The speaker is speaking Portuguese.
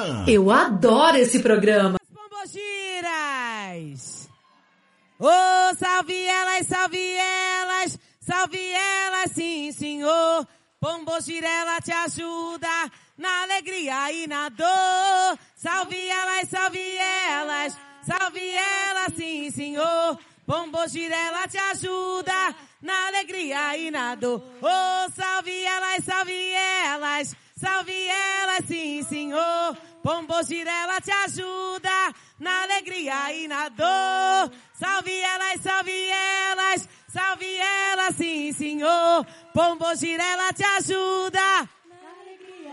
Eu adoro esse programa. Pombogiras! Salve elas, sim, senhor. Pombogira, ela te ajuda na alegria e na dor. Salve elas, sim, senhor. Pombogira, ela te ajuda na alegria e na dor. Salve elas, sim, senhor. Pombogira, ela te ajuda na alegria e na dor. Salve elas, sim, senhor. Pombogira, ela te ajuda